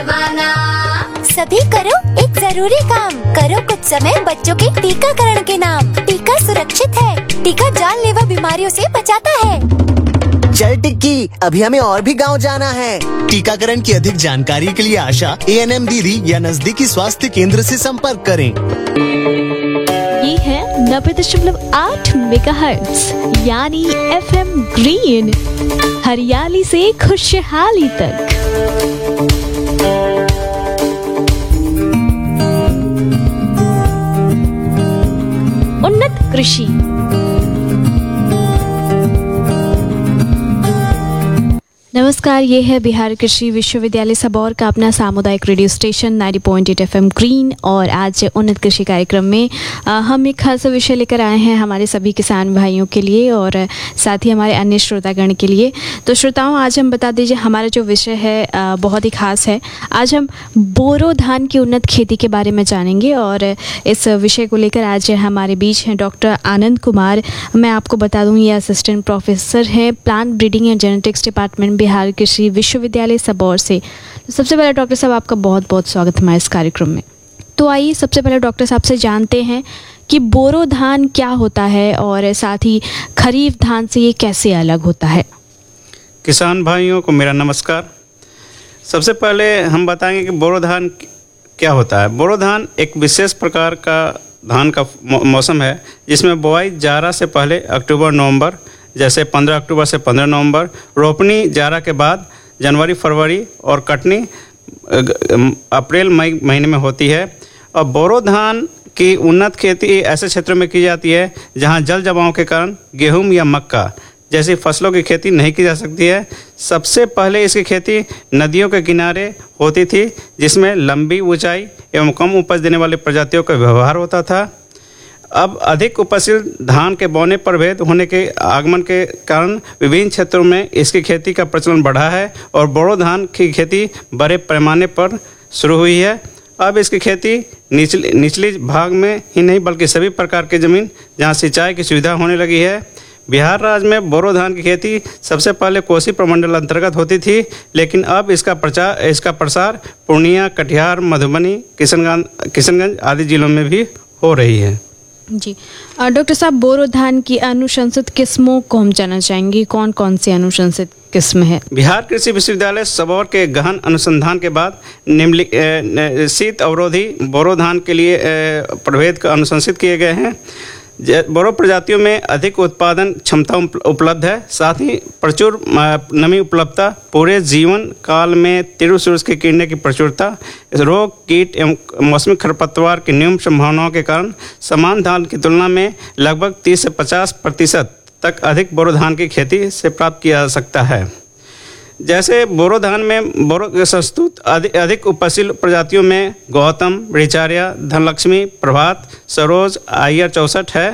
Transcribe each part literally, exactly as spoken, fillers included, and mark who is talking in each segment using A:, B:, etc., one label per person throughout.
A: सभी करो एक जरूरी काम, करो कुछ समय बच्चों के टीकाकरण के नाम। टीका सुरक्षित है, टीका जानलेवा बीमारियों से बचाता है।
B: चल टिक्की, अभी हमें और भी गांव जाना है।
C: टीकाकरण की अधिक जानकारी के लिए आशा, ए एन एम दीदी या नजदीकी स्वास्थ्य केंद्र से संपर्क करें।
D: ये है नब्बे दशमलव आठ मेगाहर्ट्ज यानी एफ एम ग्रीन, हरियाली से खुशहाली तक। उन्नत कृषि। नमस्कार, ये है बिहार कृषि विश्वविद्यालय सबौर का अपना सामुदायिक रेडियो स्टेशन नब्बे पॉइंट आठ एफ एम ग्रीन। और आज उन्नत कृषि कार्यक्रम में आ, हम एक खास विषय लेकर आए हैं हमारे सभी किसान भाइयों के लिए और साथ ही हमारे अन्य श्रोतागण के लिए। तो श्रोताओं, आज हम बता दीजिए हमारा जो विषय है आ, बहुत ही खास है। आज हम बोरो धान की उन्नत खेती के बारे में जानेंगे और इस विषय को लेकर आज हमारे बीच हैं डॉक्टर आनंद कुमार। मैं आपको बता दूँ, ये असिस्टेंट प्रोफेसर हैं plant breeding and genetics department Bihar कृषि विश्वविद्यालय सबौर से। तो सबसे पहले डॉक्टर साहब, आपका बहुत बहुत स्वागत हमारे इस कार्यक्रम में। तो आइए सबसे पहले डॉक्टर साहब से जानते हैं कि बोरो धान क्या होता है और साथ ही खरीफ धान से ये कैसे अलग होता है।
E: किसान भाइयों को मेरा नमस्कार। सबसे पहले हम बताएंगे कि बोरो धान क्या होता है। बोरो धान एक विशेष प्रकार का धान का मौसम है जिसमें बुआई जाड़ा से पहले अक्टूबर नवंबर, जैसे पंद्रह अक्टूबर से पंद्रह नवंबर, रोपनी जाड़ा के बाद जनवरी फरवरी और कटनी अप्रैल मई महीने में होती है। और बोरो धान की उन्नत खेती ऐसे क्षेत्रों में की जाती है जहां जल जमाव के कारण गेहूं या मक्का जैसी फसलों की खेती नहीं की जा सकती है। सबसे पहले इसकी खेती नदियों के किनारे होती थी, जिसमें लंबी ऊंचाई एवं कम उपज देने वाली प्रजातियों का व्यवहार होता था। अब अधिक उपजशील धान के बौने प्रभेद होने के आगमन के कारण विभिन्न क्षेत्रों में इसकी खेती का प्रचलन बढ़ा है और बोरो धान की खेती बड़े पैमाने पर शुरू हुई है। अब इसकी खेती निचली निचली भाग में ही नहीं बल्कि सभी प्रकार की ज़मीन जहां सिंचाई की सुविधा होने लगी है। बिहार राज्य में बोरो धान की खेती सबसे पहले कोसी प्रमंडल अंतर्गत होती थी, लेकिन अब इसका प्रचार इसका प्रसार पूर्णिया, कटिहार, मधुबनी, किशनगंज किशनगंज आदि जिलों में भी हो रही है।
D: जी डॉक्टर साहब, बोरो धान की अनुशंसित किस्मों को हम जानना चाहेंगे, कौन कौन सी अनुशंसित किस्म है।
E: बिहार कृषि विश्वविद्यालय सबौर के गहन अनुसंधान के बाद निम्नलिखित शीत अवरोधी बोरो धान के लिए प्रभेद का अनुशंसित किए गए हैं। बोरो प्रजातियों में अधिक उत्पादन क्षमता उपलब्ध है, साथ ही प्रचुर नमी उपलब्धता, पूरे जीवन काल में तीव्र सूरज की किरणें की प्रचुरता, रोग कीट एवं मौसमी खरपतवार की न्यून संभावनाओं के कारण समान धान की तुलना में लगभग तीस से पचास प्रतिशत तक अधिक बोरो धान की खेती से प्राप्त किया जा सकता है। जैसे बोरो धान में बोरो संस्तुत अधिक अधिक उपजशील प्रजातियों में गौतम, रिचार्या, धनलक्ष्मी, प्रभात, सरोज, आयर चौसठ है।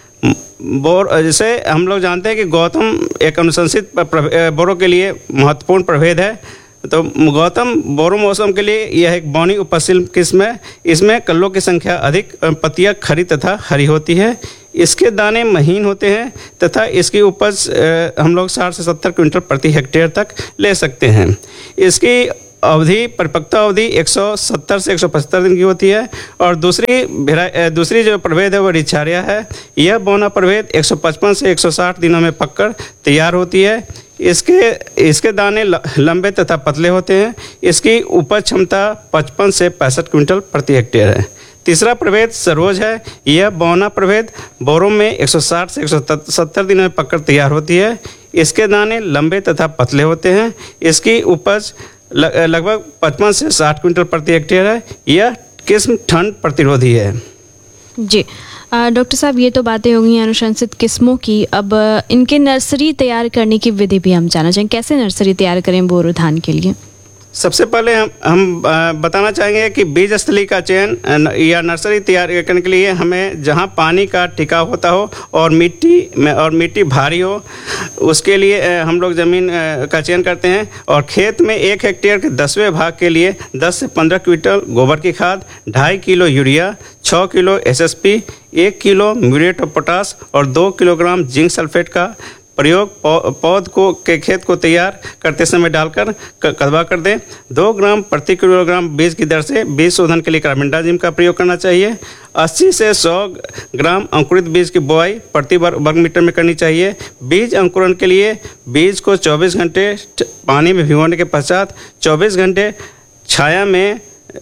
E: बोर जैसे हम लोग जानते हैं कि गौतम एक अनुशंसित बोरो के लिए महत्वपूर्ण प्रभेद है। तो गौतम बोरो मौसम के लिए यह एक बौनी उपजशील किस्म है। इसमें कल्लों की संख्या अधिक, पत्तियां खरी तथा हरी होती है। इसके दाने महीन होते हैं तथा इसकी उपज हम लोग साठ से सत्तर क्विंटल प्रति हेक्टेयर तक ले सकते हैं। इसकी अवधि परिपक्वता अवधि एक सौ सत्तर से एक सौ पचहत्तर दिन की होती है। और दूसरी दूसरी जो प्रभेद है वो रिचार्या है। यह बौना प्रभेद एक सौ पचपन से एक सौ साठ दिनों में पककर तैयार होती है। इसके इसके दाने लंबे तथा पतले होते हैं। इसकी उपज क्षमता पचपन से पैंसठ क्विंटल प्रति हेक्टेयर है। तीसरा प्रभेद सरोज है। यह बौना प्रभेद बोरो में एक सौ साठ से एक सौ सत्तर दिनों में पककर तैयार होती है। इसके दाने लंबे तथा पतले होते हैं। इसकी उपज लगभग पचपन से साठ क्विंटल प्रति हेक्टेयर है। यह किस्म ठंड प्रतिरोधी है।
D: जी डॉक्टर साहब, ये तो बातें हो गई अनुशंसित किस्मों की। अब इनके नर्सरी तैयार करने की विधि भी हम जानना चाहेंगे, कैसे नर्सरी तैयार करें बोरो धान के लिए।
E: सबसे पहले हम हम बताना चाहेंगे कि बीज स्थली का चयन या नर्सरी तैयार करने के लिए हमें जहां पानी का टिकाव होता हो और मिट्टी में और मिट्टी भारी हो, उसके लिए हम लोग ज़मीन का चयन करते हैं। और खेत में एक हेक्टेयर के दसवें भाग के लिए दस से पंद्रह क्विंटल गोबर की खाद, ढाई किलो यूरिया, छः किलो एस एस पी, एक किलो म्यूरेट ऑफ पोटास और दो किलोग्राम जिंक सल्फेट का प्रयोग पौध को के खेत को तैयार करते समय डालकर कदवा कर दें। दो ग्राम प्रति किलोग्राम बीज की दर से बीज शोधन के लिए कार्बेंडाजिम का प्रयोग करना चाहिए। अस्सी से सौ ग्राम अंकुरित बीज की बुआई प्रति वर्ग मीटर में करनी चाहिए। बीज अंकुरण के लिए बीज को चौबीस घंटे पानी में भिगोने के पश्चात चौबीस घंटे छाया में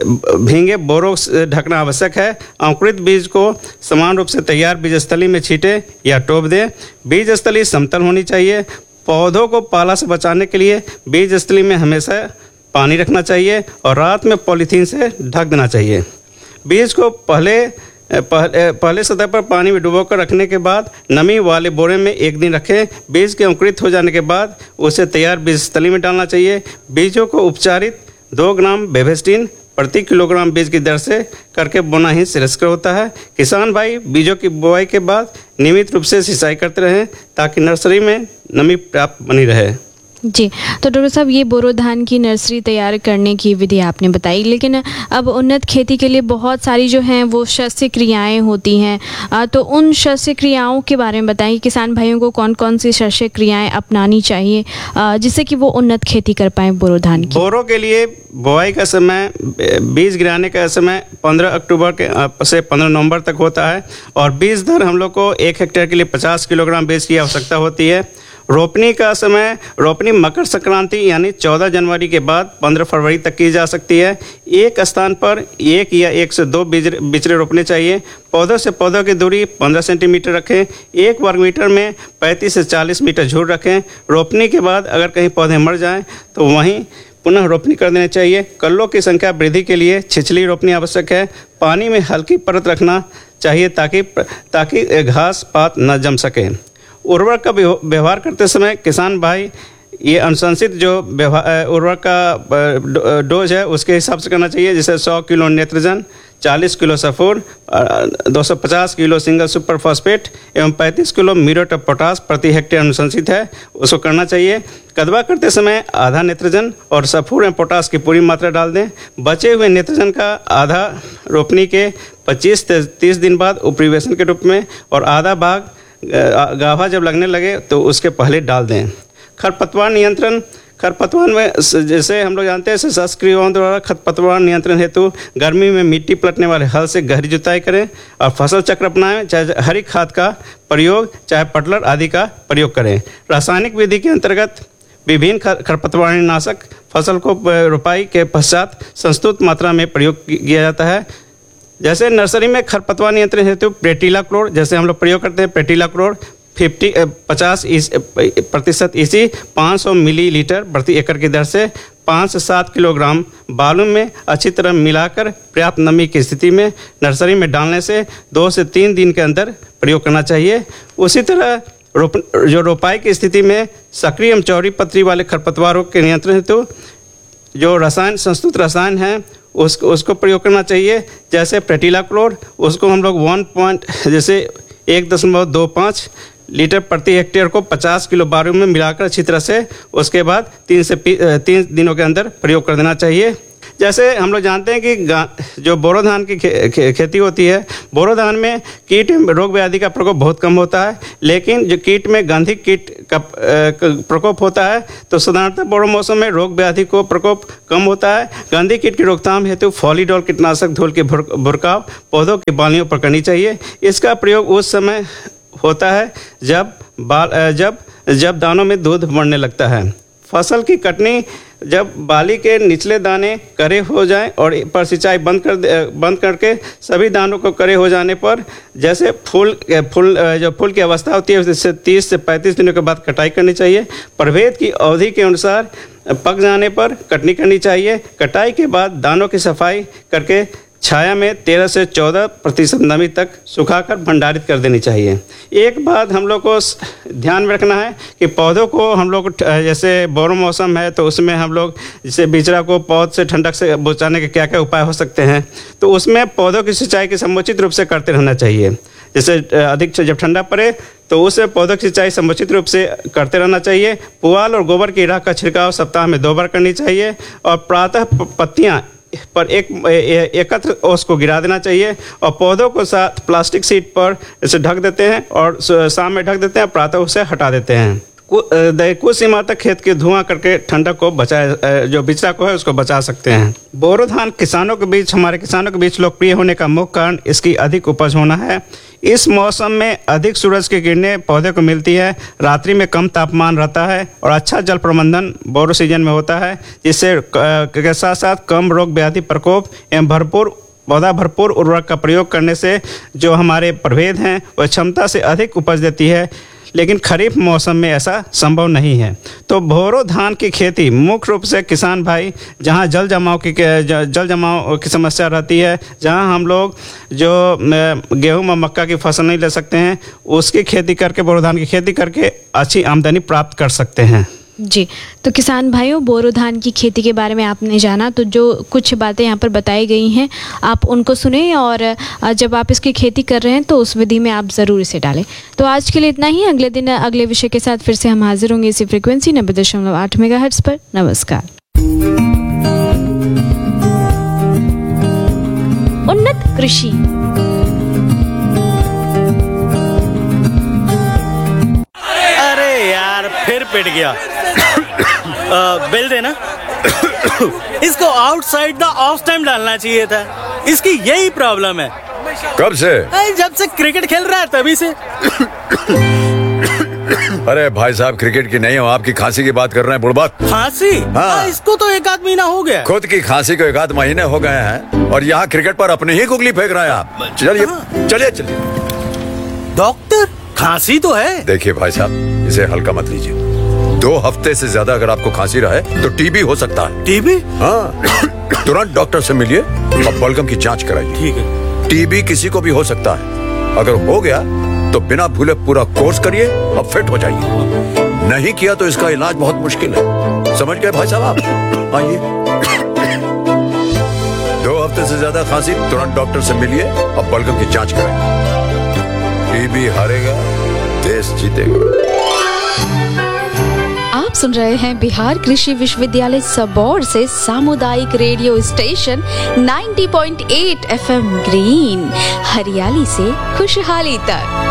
E: भींगे बोरों से ढकना आवश्यक है। अंकुरित बीज को समान रूप से तैयार बीज स्थली में छींटे या टोप दें। बीज स्थली समतल होनी चाहिए। पौधों को पाला से बचाने के लिए बीज स्थली में हमेशा पानी रखना चाहिए और रात में पॉलीथीन से ढक देना चाहिए। बीज को पहले पहले, पहले सतह पर पानी में डुबोकर रखने के बाद नमी वाले बोरे में एक दिन रखें। बीज के अंकुरित हो जाने के बाद उसे तैयार बीज स्थली में डालना चाहिए। बीजों को उपचारित दो ग्राम बेवेस्टिन प्रति किलोग्राम बीज की दर से करके बोना ही श्रेयस्कर होता है। किसान भाई बीजों की बुआई के बाद नियमित रूप से सिंचाई करते रहें ताकि नर्सरी में नमी प्राप्त बनी रहे।
D: जी, तो डॉक्टर साहब ये बोरो धान की नर्सरी तैयार करने की विधि आपने बताई, लेकिन अब उन्नत खेती के लिए बहुत सारी जो हैं वो शस्य क्रियाएं होती हैं, तो उन शस्य क्रियाओं के बारे में बताइए। किसान भाइयों को कौन कौन सी शस्य क्रियाएं अपनानी चाहिए जिससे कि वो उन्नत खेती कर पाएँ बोरो धान की?
E: बोरो के लिए बुआई का समय, बीज गिराने का समय पंद्रह अक्टूबर के से पंद्रह नवंबर तक होता है और बीज दर हम लोग को एक हेक्टेयर के लिए पचास किलोग्राम बीज की आवश्यकता होती है। रोपनी का समय, रोपनी मकर संक्रांति यानी चौदह जनवरी के बाद पंद्रह फरवरी तक की जा सकती है। एक स्थान पर एक या एक से दो बीज बिचड़े रोपने चाहिए। पौधों से पौधों की दूरी पंद्रह सेंटीमीटर रखें। एक वर्ग मीटर में पैंतीस से चालीस मीटर झूर रखें। रोपनी के बाद अगर कहीं पौधे मर जाएं तो वहीं पुनः रोपनी कर देनी चाहिए। कल्लों की संख्या वृद्धि के लिए छिछली रोपनी आवश्यक है। पानी में हल्की परत रखना चाहिए ताकि ताकि घास पात न जम सके। उर्वरक का व्यवहार करते समय किसान भाई ये अनुशंसित जो उर्वरक का डोज है उसके हिसाब से करना चाहिए, जैसे सौ किलो नेत्रजन, चालीस किलो सल्फर, दो सौ पचास किलो सिंगल सुपर फॉस्फेट एवं पैंतीस किलो म्यूरेट ऑफ पोटास प्रति हेक्टेयर अनुशंसित है, उसको करना चाहिए। कदवा करते समय आधा नेत्रजन और सल्फर एवं पोटास की पूरी मात्रा डाल दें। बचे हुए नेत्रजन का आधा रोपनी के पच्चीस से तीस दिन बाद उपरिवेशन के रूप में और आधा भाग गाभा जब लगने लगे तो उसके पहले डाल दें। खरपतवार नियंत्रण, खरपतवार में जैसे हम लोग जानते हैं सशस्त्र क्रियाओं द्वारा खरपतवार नियंत्रण हेतु गर्मी में मिट्टी पलटने वाले हल से गहरी जुताई करें और फसल चक्र अपनाएं, चाहे हरी खाद का प्रयोग चाहे पटलर आदि का प्रयोग करें। रासायनिक विधि के अंतर्गत विभिन्न खरपतवार नाशक फसल को रोपाई के पश्चात संस्तुत मात्रा में प्रयोग किया जाता है। जैसे नर्सरी में खरपतवार नियंत्रण हेतु प्रेटिला क्लोर जैसे हम लोग प्रयोग करते हैं, प्रेटिला क्लोर फिफ्टी पचास प्रतिशत ईसी पाँच सौ मिलीलीटर प्रति एकड़ की दर से पाँच से सात किलोग्राम बालू में अच्छी तरह मिलाकर पर्याप्त नमी की स्थिति में नर्सरी में डालने से दो से तीन दिन के अंदर प्रयोग करना चाहिए। उसी तरह रोप जो रोपाई की स्थिति में सक्रिय एवं चौड़ी पत्ती वाले खरपतवारों के नियंत्रण हेतु जो रसायन संस्तुत रसायन हैं उसको उसको प्रयोग करना चाहिए। जैसे प्रेटिला क्लोर उसको हम लोग वन पॉइंट जैसे एक दशमलव दो पाँच लीटर प्रति हेक्टेयर को पचास किलो बालू में मिलाकर अच्छी तरह से उसके बाद तीन से तीन दिनों के अंदर प्रयोग कर देना चाहिए। जैसे हम लोग जानते हैं कि जो बोरो धान की खे, खे, खेती होती है, बोरो धान में कीट रोग व्याधि का प्रकोप बहुत कम होता है, लेकिन जो कीट में गंधी कीट का प्रकोप होता है तो साधारणतः बोरो मौसम में रोग व्याधि को प्रकोप कम होता है। गंधी कीट की रोकथाम हेतु फॉलीडॉल कीटनाशक धूल के भुरकाव पौधों की बालियों पर करनी चाहिए। इसका प्रयोग उस समय होता है जब बाल जब जब दानों में दूध बढ़ने लगता है। फसल की कटनी जब बाली के निचले दाने करे हो जाएं और पर सिंचाई बंद कर बंद करके सभी दानों को करे हो जाने पर जैसे फूल फूल जो फूल की अवस्था होती है उससे तीस से पैंतीस दिनों के बाद कटाई करनी चाहिए। प्रभेद की अवधि के अनुसार पक जाने पर कटनी करनी चाहिए। कटाई के बाद दानों की सफाई करके छाया में तेरह से चौदह प्रतिशत नमी तक सुखाकर भंडारित कर देनी चाहिए। एक बात हम लोग को ध्यान में रखना है कि पौधों को हम लोग जैसे बोरो मौसम है तो उसमें हम लोग जैसे बिचड़ा को पौध से ठंडक से बचाने के क्या क्या उपाय हो सकते हैं, तो उसमें पौधों की सिंचाई की समुचित रूप से करते रहना चाहिए। जैसे अधिक से जब ठंडा पड़े तो उस पौधों की सिंचाई समुचित रूप से करते रहना चाहिए। पुआल और गोबर की राख का छिड़काव सप्ताह में दो बार करनी चाहिए और प्रातः पत्तियाँ पर एक एकत्र ओस को गिरा देना चाहिए और पौधों को साथ प्लास्टिक शीट पर इसे ढक देते हैं और शाम में ढक देते हैं, प्रातः उसे हटा देते हैं। कुछ सीमा तक खेत के धुआं करके ठंडक को बचाए, जो बिचड़ा को है उसको बचा सकते हैं। बोरो धान किसानों के बीच हमारे किसानों के बीच लोकप्रिय होने का मुख्य कारण इसकी अधिक उपज होना है। इस मौसम में अधिक सूरज की किरणें पौधे को मिलती है, रात्रि में कम तापमान रहता है और अच्छा जल प्रबंधन बोरो सीजन में होता है, जिससे के साथ साथ कम रोग व्याधि प्रकोप एवं भरपूर पौधा भरपूर उर्वरक का प्रयोग करने से जो हमारे प्रभेद हैं वह क्षमता से अधिक उपज देती है। लेकिन खरीफ मौसम में ऐसा संभव नहीं है। तो बोरो धान की खेती मुख्य रूप से किसान भाई जहां जल जमाव की जल जमाव की समस्या रहती है, जहां हम लोग जो गेहूं व मक्का की फसल नहीं ले सकते हैं, उसकी खेती करके बोरो धान की खेती करके अच्छी आमदनी प्राप्त कर सकते हैं।
D: जी, तो किसान भाइयों, बोरो धान की खेती के बारे में आपने जाना, तो जो कुछ बातें यहाँ पर बताई गई हैं आप उनको सुने और जब आप इसकी खेती कर रहे हैं तो उस विधि में आप ज़रूर इसे डालें। तो आज के लिए इतना ही। अगले दिन अगले विषय के साथ फिर से हम हाजिर होंगे इसी फ्रिक्वेंसी नब्बे दशमलव आठ मेगाहर्ट्ज़ पर। नमस्कार। उन्नत कृषि।
F: अरे यार, फिर पिट गया। बिल देना। इसको आउटसाइड द ऑफ टाइम डालना चाहिए था। इसकी यही प्रॉब्लम है।
G: कब से?
F: जब से क्रिकेट खेल रहा है तभी से।
G: अरे भाई साहब, क्रिकेट की नहीं हो, आपकी खांसी की बात कर रहे हैं। बुड़बक
F: खांसी?
G: हाँ।
F: इसको तो एक आध महीना हो गया।
G: खुद की खांसी को एक आध महीने हो गए हैं और यहाँ क्रिकेट पर अपने ही गुगली फेंक रहे हैं आप। चलिए चलिए चलिए।
F: डॉक्टर, खांसी तो है।
G: देखिए भाई साहब, इसे हल्का मत लीजिए। दो हफ्ते से ज्यादा अगर आपको खांसी रहे तो टीबी हो सकता है।
F: टीबी?
G: हाँ, तुरंत डॉक्टर से मिलिए और बलगम की जांच कराइए।
F: ठीक है।
G: टीबी किसी को भी हो सकता है। अगर हो गया तो बिना भूले पूरा कोर्स करिए और फिट हो जाइए। नहीं किया तो इसका इलाज बहुत मुश्किल है। समझ गए भाई साहब आप? आइए। दो हफ्ते से ज्यादा खांसी, तुरंत डॉक्टर से मिलिए और बलगम की जांच कराइए। टीबी हारेगा, देश जीतेगा।
H: आप सुन रहे हैं बिहार कृषि विश्वविद्यालय सबौर से सामुदायिक रेडियो स्टेशन नब्बे पॉइंट आठ एफएम ग्रीन, हरियाली से खुशहाली तक।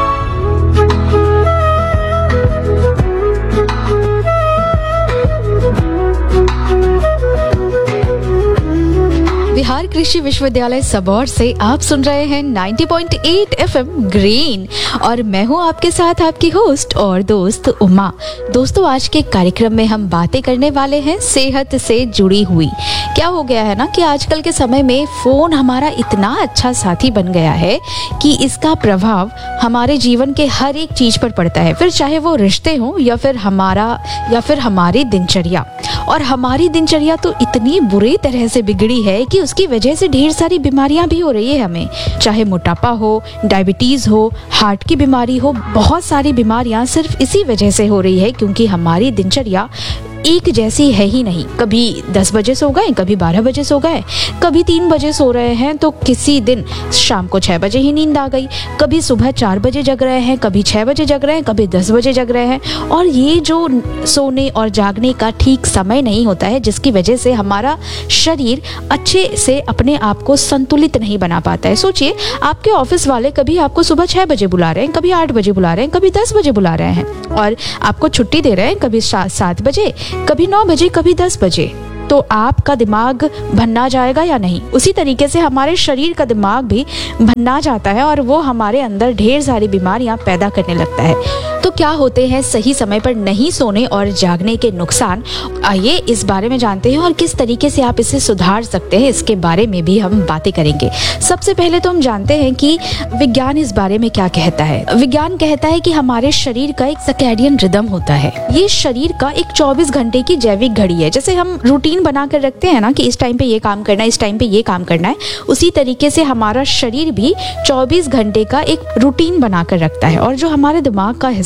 H: बिहार कृषि विश्वविद्यालय सबौर से आप सुन रहे हैं नब्बे पॉइंट आठ एफएम ग्रीन और मैं हूं आपके साथ आपकी होस्ट और दोस्त उमा। दोस्तों, आज के कार्यक्रम में हम बातें करने वाले हैं सेहत से जुड़ी हुई। क्या हो गया है ना कि आजकल के समय में फ़ोन हमारा इतना अच्छा साथी बन गया है कि इसका प्रभाव हमारे जीवन के हर एक चीज़ पर पड़ता है, फिर चाहे वो रिश्ते हों या फिर हमारा या फिर हमारी दिनचर्या। और हमारी दिनचर्या तो इतनी बुरी तरह से बिगड़ी है कि उसकी वजह से ढेर सारी बीमारियां भी हो रही है हमें, चाहे मोटापा हो, डायबिटीज हो, हार्ट की बीमारी हो। बहुत सारी बीमारियां सिर्फ इसी वजह से हो रही है क्योंकि हमारी दिनचर्या एक जैसी है ही नहीं। कभी दस बजे सो गए, कभी बारह बजे सो गए, कभी तीन बजे सो रहे हैं तो किसी दिन शाम को छः बजे ही नींद आ गई, कभी सुबह चार बजे जग रहे हैं, कभी छः बजे जग रहे हैं, कभी दस बजे जग रहे हैं। और ये जो सोने और जागने का ठीक समय नहीं होता है, जिसकी वजह से हमारा शरीर अच्छे से अपने आप को संतुलित नहीं बना पाता है। सोचिए, आपके ऑफिस वाले कभी आपको सुबह छः बजे बुला रहे हैं, कभी आठ बजे बुला रहे हैं, कभी दस बजे बुला रहे हैं और आपको छुट्टी दे रहे हैं, कभी सात बजे, कभी नौ बजे, कभी दस बजे। तो आपका दिमाग भन्ना जाएगा या नहीं? उसी तरीके से हमारे शरीर का दिमाग भी भन्ना जाता है और वो हमारे अंदर ढेर सारी बीमारियां पैदा करने लगता है। तो क्या होते हैं सही समय पर नहीं सोने और जागने के नुकसान? आइए इस बारे में जानते हैं और किस तरीके से आप इसे सुधार सकते हैं, इसके बारे में भी हम बातें करेंगे। सबसे पहले तो हम जानते हैं कि विज्ञान इस बारे में क्या कहता है। विज्ञान कहता है कि हमारे शरीर का एक सर्कैडियन रिदम होता है। ये शरीर का एक चौबीस घंटे की जैविक घड़ी है। जैसे हम रूटीन बना कर रखते हैं ना कि इस टाइम पे ये काम करना है, इस टाइम पे ये काम करना है, उसी तरीके से हमारा शरीर भी चौबीस घंटे का एक रूटीन बना कर रखता है। और जो हमारे दिमाग का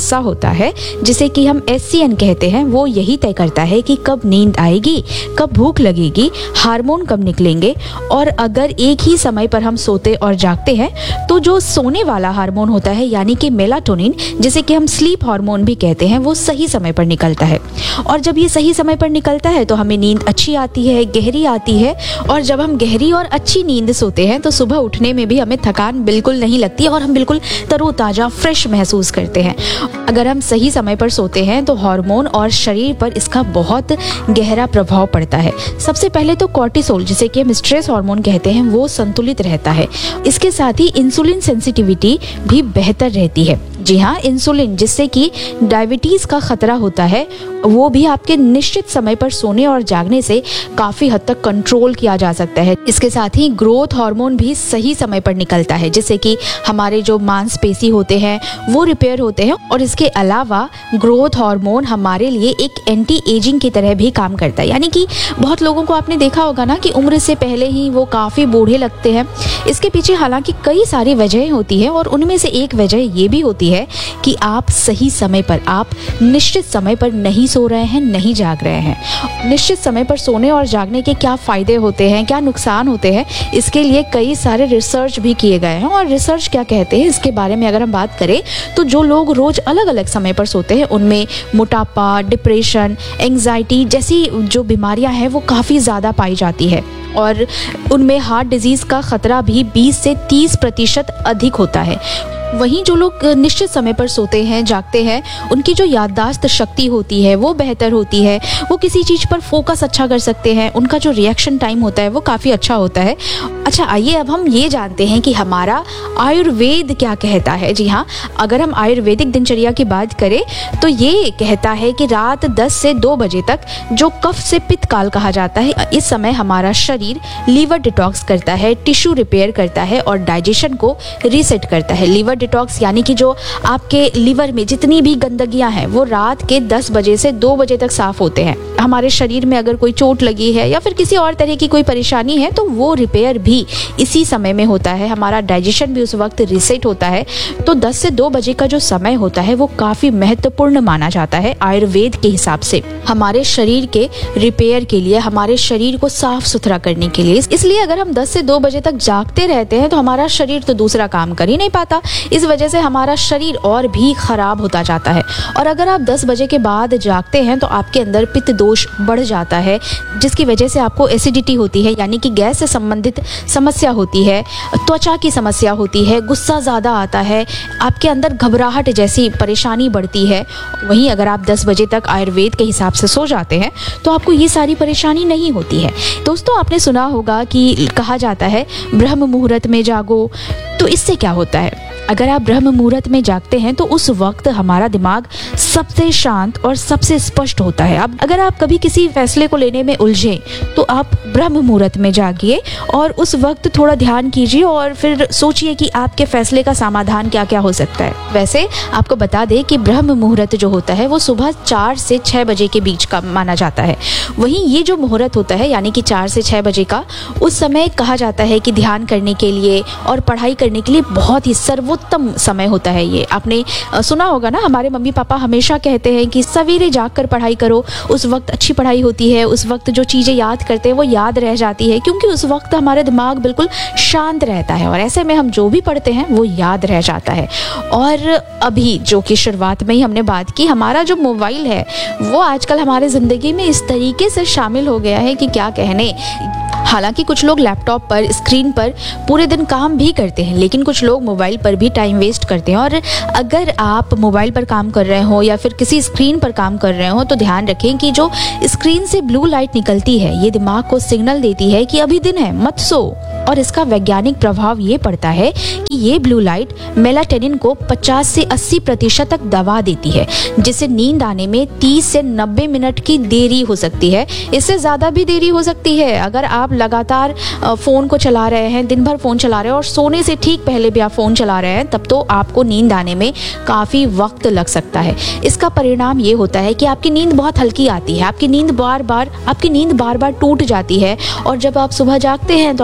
H: हिस्सा होता है जिसे कि हम एस सी एन कहते हैं, वो यही तय करता है कि कब नींद आएगी, कब भूख लगेगी, हार्मोन कब निकलेंगे। और अगर एक ही समय पर हम सोते और जागते हैं तो जो सोने वाला हार्मोन होता है यानी कि मेलाटोनिन, जिसे कि हम स्लीप हार्मोन भी कहते हैं, वो सही समय पर निकलता है। और जब ये सही समय पर निकलता है तो हमें नींद अच्छी आती है, गहरी आती है। और जब हम गहरी और अच्छी नींद सोते हैं तो सुबह उठने में भी हमें थकान बिल्कुल नहीं लगती और हम बिल्कुल तरोताजा फ्रेश महसूस करते हैं। अगर हम सही समय पर सोते हैं तो हार्मोन और शरीर पर इसका बहुत गहरा प्रभाव पड़ता है। सबसे पहले तो कॉर्टिसोल, जिसे कि हम स्ट्रेस हार्मोन कहते हैं, वो संतुलित रहता है। इसके साथ ही इंसुलिन सेंसिटिविटी भी बेहतर रहती है। जी हाँ, इंसुलिन, जिससे कि डायबिटीज का खतरा होता है, वो भी आपके निश्चित समय पर सोने और जागने से काफी हद तक कंट्रोल किया जा सकता है। इसके साथ ही ग्रोथ हार्मोन भी सही समय पर निकलता है, जिससे कि हमारे जो मांसपेशी होते हैं वो रिपेयर होते हैं। और इसके अलावा ग्रोथ हार्मोन हमारे लिए एक एंटी एजिंग की तरह भी काम करता है। यानी कि बहुत लोगों को आपने देखा होगा ना कि उम्र से पहले ही वो काफी बूढ़े लगते हैं। इसके पीछे हालांकि कई सारी वजहें होती है और उनमें से एक वजह ये भी होती है कि आप सही समय पर, आप निश्चित समय पर नहीं सो रहे हैं, नहीं जाग रहे हैं। निश्चित समय पर सोने और जागने के क्या फायदे होते हैं, क्या नुकसान होते हैं, इसके लिए कई सारे रिसर्च भी किए गए हैं। और रिसर्च क्या कहते हैं इसके बारे में अगर हम बात करें तो जो लोग रोज अलग अलग समय पर सोते हैं उनमें मोटापा, डिप्रेशन, एंजाइटी जैसी जो बीमारियां हैं वो काफ़ी ज़्यादा पाई जाती है। और उनमें हार्ट डिजीज़ का खतरा भी बीस से तीस प्रतिशत अधिक होता है। वहीं जो लोग निश्चित समय पर सोते हैं, जागते हैं, उनकी जो याददाश्त शक्ति होती है वो बेहतर होती है। वो किसी चीज़ पर फोकस अच्छा कर सकते हैं। उनका जो रिएक्शन टाइम होता है वो काफ़ी अच्छा होता है। अच्छा, आइए अब हम ये जानते हैं कि हमारा आयुर्वेद क्या कहता है। जी हाँ, अगर हम आयुर्वेदिक दिनचर्या की बात करें तो ये कहता है कि रात दस से दो बजे तक, जो कफ से पित्त काल कहा जाता है, इस समय हमारा शरीर लीवर डिटॉक्स करता है, टिश्यू रिपेयर करता है और डाइजेशन को रीसेट करता है। लीवर डिटॉक्स यानी कि जो आपके लीवर में जितनी भी गंदगियां हैं वो रात के दस बजे से दो बजे तक साफ होते हैं। हमारे शरीर में अगर कोई चोट लगी है या फिर किसी और तरह की कोई परेशानी है तो वो रिपेयर भी इसी समय में होता है। हमारा डाइजेशन भी उस वक्त रीसेट होता है। तो दस से दो बजे का जो समय होता है वो काफी महत्वपूर्ण माना जाता है आयुर्वेद के हिसाब से, हमारे शरीर के रिपेयर के लिए, हमारे शरीर को साफ सुथरा करने के लिए। इसलिए अगर हम दस से दो बजे तक जागते रहते हैं तो हमारा शरीर तो दूसरा काम कर ही नहीं पाता। इस वजह से हमारा शरीर और भी खराब होता जाता है। और अगर आप दस बजे के बाद जागते हैं तो आपके अंदर पित्त दोष बढ़ जाता है, जिसकी वजह से आपको एसिडिटी होती है, यानी कि गैस से संबंधित समस्या होती है, त्वचा की समस्या होती है, गुस्सा ज़्यादा आता है, आपके अंदर घबराहट जैसी परेशानी बढ़ती है। वहीं अगर आप दस बजे तक आयुर्वेद के हिसाब से सो जाते हैं तो आपको ये सारी परेशानी नहीं होती है। दोस्तों, आपने सुना होगा कि कहा जाता है ब्रह्म मुहूर्त में जागो। तो इससे क्या होता है? अगर आप ब्रह्म मुहूर्त में जागते हैं तो उस वक्त हमारा दिमाग सबसे शांत और सबसे स्पष्ट होता है। अब अगर आप कभी किसी फैसले को लेने में उलझे तो आप ब्रह्म मुहूर्त में जागिए और उस वक्त थोड़ा ध्यान कीजिए और फिर सोचिए कि आपके फैसले का समाधान क्या क्या हो सकता है। वैसे आपको बता दें कि ब्रह्म मुहूर्त जो होता है वो सुबह चार से छः बजे के बीच का माना जाता है। वहीं ये जो मुहूर्त होता है यानी कि चार से छः बजे का, उस समय कहा जाता है कि ध्यान करने के लिए और पढ़ाई करने के लिए बहुत ही सर्वोत्तम समय होता है। ये आपने सुना होगा ना, हमारे मम्मी पापा हमेशा कहते हैं कि सवेरे जागकर पढ़ाई करो, उस वक्त अच्छी पढ़ाई होती है, उस वक्त जो चीज़ें याद करते हैं वो याद रह जाती है, क्योंकि उस वक्त हमारा दिमाग बिल्कुल शांत रहता है और ऐसे में हम जो भी पढ़ते हैं वो याद रह जाता है। और अभी जो कि शुरुआत में ही हमने बात की, हमारा जो मोबाइल है वो आजकल हमारे ज़िंदगी में इस तरीके से शामिल हो गया है कि क्या कहने। हालांकि कुछ लोग लैपटॉप पर, स्क्रीन पर पूरे दिन काम भी करते हैं, लेकिन कुछ लोग मोबाइल पर भी टाइम वेस्ट करते हैं। और अगर आप मोबाइल पर काम कर रहे हो या फिर किसी स्क्रीन पर काम कर रहे हो तो ध्यान रखें कि जो स्क्रीन से ब्लू लाइट निकलती है ये दिमाग को सिग्नल देती है कि अभी दिन है, मत सो। और इसका वैज्ञानिक प्रभाव ये पड़ता है कि ये ब्लू लाइट मेलाटोनिन को पचास से अस्सी प्रतिशत तक दबा देती है, जिससे नींद आने में तीस से नब्बे मिनट की देरी हो सकती है। इससे ज़्यादा भी देरी हो सकती है अगर आप लगातार फ़ोन को चला रहे हैं, दिन भर फ़ोन चला रहे हैं और सोने से ठीक पहले भी आप फ़ोन चला रहे हैं, तब तो आपको नींद आने में काफ़ी वक्त लग सकता है। इसका परिणाम ये होता है कि आपकी नींद बहुत हल्की आती है, आपकी नींद बार बार आपकी नींद बार बार टूट जाती है और जब आप सुबह जागते हैं तो आपको बहुत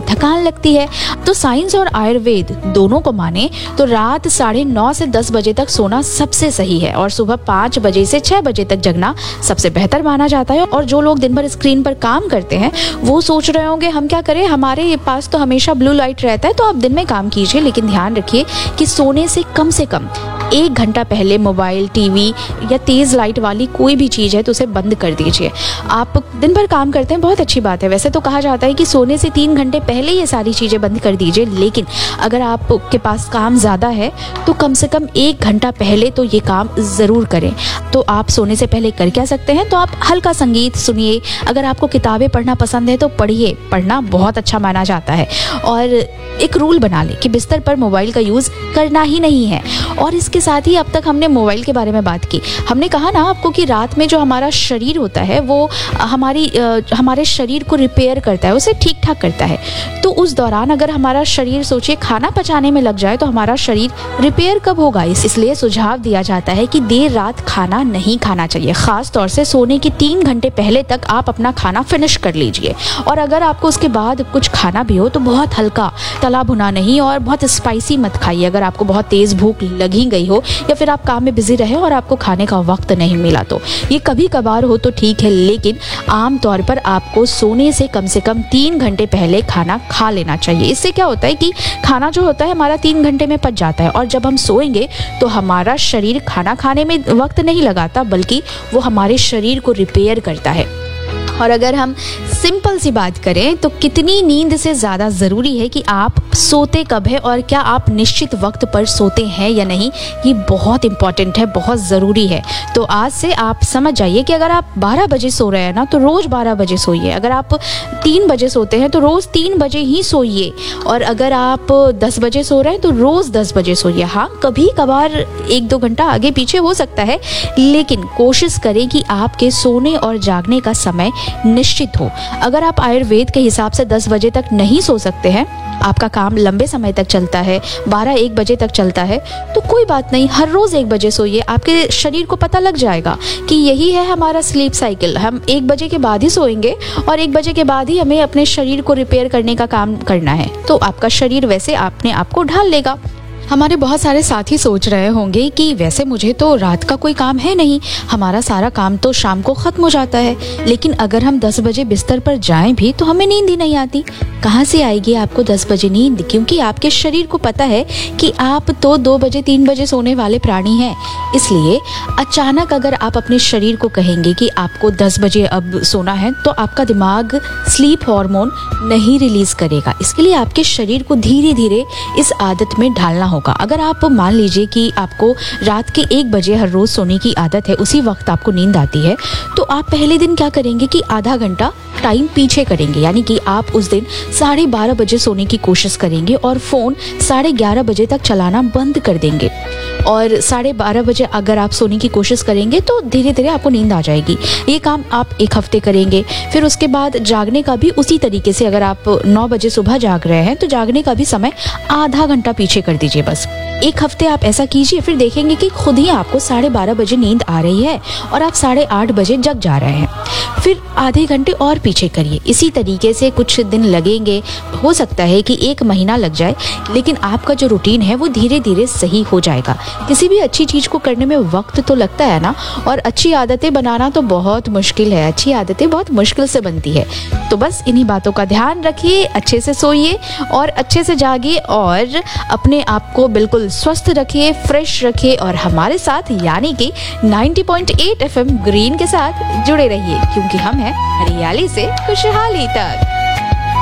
H: थकान लगती है। तो साइंस और आयुर्वेद दोनों को माने तो रात साढ़े नौ से दस बजे तक सोना सबसे सही है और सुबह पाँच बजे से छह बजे तक जगना सबसे बेहतर माना जाता है। और जो लोग दिन भर स्क्रीन पर काम करते हैं वो सोच रहे होंगे हम क्या करें, हमारे पास तो हमेशा ब्लू लाइट रहता है, तो आप दिन में काम कीजिए, लेकिन ध्यान रखिए कि सोने से कम से कम एक घंटा पहले मोबाइल, टीवी या तेज लाइट वाली कोई भी चीज़ है तो उसे बंद कर दीजिए। आप दिन भर काम करते हैं, बहुत अच्छी बात है। वैसे तो कहा जाता है कि सोने से तीन घंटे पहले ये सारी चीज़ें बंद कर दीजिए, लेकिन अगर आपके पास काम ज़्यादा है तो कम से कम एक घंटा पहले तो ये काम ज़रूर करें। तो आप सोने से पहले कर क्या सकते हैं, तो आप हल्का संगीत सुनिए। अगर आपको किताबें पढ़ना पसंद है तो पढ़िए, पढ़ना बहुत अच्छा माना जाता है। और एक रूल बना ले कि बिस्तर पर मोबाइल का यूज़ करना ही नहीं है। और इसके साथ ही अब तक हमने मोबाइल के बारे में बात की। हमने कहा ना आपको कि रात में जो हमारा शरीर होता है वो हमारी आ, हमारे शरीर को रिपेयर करता है, उसे ठीक ठाक करता है। तो उस दौरान अगर हमारा शरीर सोचिए खाना पचाने में लग जाए तो हमारा शरीर रिपेयर कब होगा। इसलिए सुझाव दिया जाता है कि देर रात खाना नहीं खाना चाहिए। खास तौर से सोने के तीन घंटे पहले तक आप अपना खाना फिनिश कर लीजिए। और अगर आपको उसके बाद कुछ खाना भी हो तो बहुत हल्का, तला भुना नहीं, और बहुत स्पाइसी मत खाइए। अगर आपको बहुत तेज़ भूख लगी गई हो या फिर आप काम में बिजी रहे और आपको खाने का वक्त नहीं मिला तो ये कभी कभार हो तो ठीक है, लेकिन आम तौर पर आपको सोने से कम से कम तीन घंटे पहले खाना खा लेना चाहिए। इससे क्या होता है कि खाना जो होता है हमारा तीन घंटे में पच जाता है और जब हम सोएंगे तो हमारा शरीर खाना खाने में वक्त नहीं लगाता, बल्कि वो हमारे शरीर को रिपेयर करता है। और अगर हम सिंपल सी बात करें तो कितनी नींद से ज़्यादा ज़रूरी है कि आप सोते कब है और क्या आप निश्चित वक्त पर सोते हैं या नहीं, ये बहुत इंपॉर्टेंट है, बहुत ज़रूरी है। तो आज से आप समझ जाइए कि अगर आप बारह बजे सो रहे हैं ना तो रोज़ बारह बजे सोइए। अगर आप तीन बजे सोते हैं तो रोज़ तीन बजे ही सोइए। और अगर आप दस बजे सो रहे हैं तो रोज़ दस बजे सोइए। हाँ, कभी कभार एक दो घंटा आगे पीछे हो सकता है, लेकिन कोशिश करें कि आपके सोने और जागने का समय निश्चित हो। अगर आप आयुर्वेद के हिसाब से दस बजे तक नहीं सो सकते हैं, आपका काम लंबे समय तक चलता है, बारह एक बजे तक चलता है, तो कोई बात नहीं, हर रोज़ एक बजे सोइए। आपके शरीर को पता लग जाएगा कि यही है हमारा स्लीप साइकिल। हम एक बजे के बाद ही सोएंगे और एक बजे के बाद ही हमें अपने शरीर को रिपेयर करने का काम करना है। तो आपका शरीर वैसे अपने आप को ढाल लेगा। हमारे बहुत सारे साथी सोच रहे होंगे कि वैसे मुझे तो रात का कोई काम है नहीं, हमारा सारा काम तो शाम को ख़त्म हो जाता है, लेकिन अगर हम दस बजे बिस्तर पर जाएं भी तो हमें नींद ही नहीं आती। कहाँ से आएगी आपको दस बजे नींद? क्योंकि आपके शरीर को पता है कि आप तो दो बजे तीन बजे सोने वाले प्राणी हैं। इसलिए अचानक अगर आप अपने शरीर को कहेंगे कि आपको दस बजे अब सोना है तो आपका दिमाग स्लीप हार्मोन नहीं रिलीज़ करेगा। इसके लिए आपके शरीर को धीरे धीरे इस आदत में ढालना होगा। अगर आप मान लीजिए कि आपको रात के एक बजे हर रोज सोने की आदत है, उसी वक्त आपको नींद आती है, तो आप पहले दिन क्या करेंगे कि आधा घंटा टाइम पीछे करेंगे। यानी कि आप उस दिन साढ़े बारह बजे सोने की कोशिश करेंगे और फ़ोन साढ़े ग्यारह बजे तक चलाना बंद कर देंगे। और साढ़े बारह बजे अगर आप सोने की कोशिश करेंगे तो धीरे धीरे आपको नींद आ जाएगी। ये काम आप एक हफ्ते करेंगे। फिर उसके बाद जागने का भी उसी तरीके से, अगर आप नौ बजे सुबह जाग रहे हैं तो जागने का भी समय आधा घंटा पीछे कर दीजिए। बस एक हफ्ते आप ऐसा कीजिए, फिर देखेंगे कि खुद ही आपको साढ़े बारह बजे नींद आ रही है और आप साढ़े आठ बजे जग जा रहे हैं। फिर आधे घंटे और पीछे करिए। इसी तरीके से कुछ दिन लगेंगे, हो सकता है कि एक महीना लग जाए, लेकिन आपका जो रूटीन है वो धीरे धीरे सही हो जाएगा। किसी भी अच्छी चीज़ को करने में वक्त तो लगता है ना, और अच्छी आदतें बनाना तो बहुत मुश्किल है। अच्छी आदतें बहुत मुश्किल से बनती है। तो बस इन्हीं बातों का ध्यान रखिए, अच्छे से सोइए और अच्छे से जागिए और अपने आप को बिल्कुल स्वस्थ रखिए, फ्रेश रखिए और हमारे साथ यानी कि नब्बे पॉइंट आठ एफ एम ग्रीन के साथ जुड़े रहिए, क्योंकि हम हैं हरियाली से खुशहाली तक।